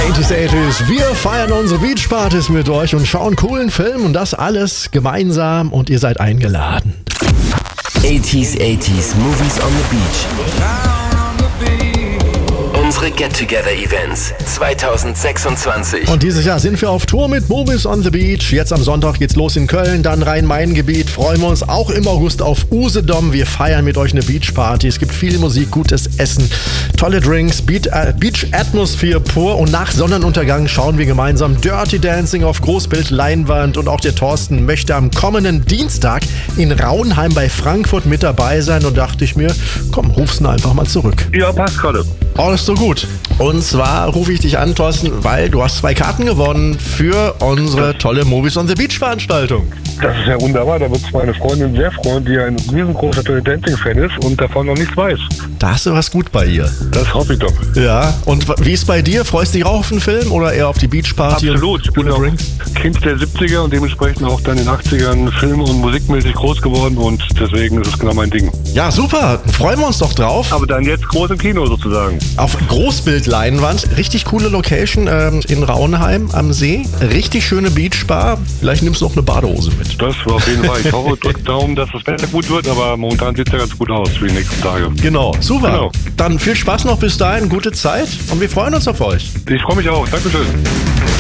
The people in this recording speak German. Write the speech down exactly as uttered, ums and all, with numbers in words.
achtziger, achtziger. Wir feiern unsere Beachpartys mit euch und schauen coolen Film und das alles gemeinsam und ihr seid eingeladen. achtziger, achtziger Movies on the Beach. Unsere Get-Together-Events zwanzig sechsundzwanzig. Und dieses Jahr sind wir auf Tour mit Movies on the Beach. Jetzt am Sonntag geht's los in Köln, dann Rhein-Main-Gebiet. Freuen wir uns auch im August auf Usedom. Wir feiern mit euch eine Beachparty. Es gibt viel Musik, gutes Essen, tolle Drinks, Beat, äh, Beach-Atmosphäre pur. Und nach Sonnenuntergang schauen wir gemeinsam Dirty Dancing auf Großbildleinwand. Und auch der Thorsten möchte am kommenden Dienstag in Raunheim bei Frankfurt mit dabei sein. Und dachte ich mir, komm, ruf's ihn einfach mal zurück. Ja, passt gerade. Alles so gut. Und zwar rufe ich dich an, Thorsten, weil du hast zwei Karten gewonnen für unsere tolle Movies on the Beach Veranstaltung. Das ist ja wunderbar. Da wird sich meine Freundin sehr freuen, die ein riesengroßer Dirty Dancing-Fan ist und davon noch nichts weiß. Da hast du was gut bei ihr. Das hoffe ich doch. Ja, und wie ist bei dir? Freust du dich auch auf den Film oder eher auf die Beachparty? Absolut. Ich bin auch Kind der siebziger und dementsprechend auch dann in den achtzigern film- und musikmäßig groß geworden und deswegen ist es genau mein Ding. Ja, super. Freuen wir uns doch drauf. Aber dann jetzt groß im Kino sozusagen. Auf Großbildleinwand. Richtig coole Location ähm, in Raunheim am See. Richtig schöne Beachbar. Vielleicht nimmst du noch eine Badehose mit. Das war auf jeden Fall. Ich hoffe, drückt Daumen, dass das Wetter gut wird, aber momentan sieht es ja ganz gut aus für die nächsten Tage. Genau, super. Genau. Dann viel Spaß noch bis dahin, gute Zeit und wir freuen uns auf euch. Ich freue mich auch. Dankeschön.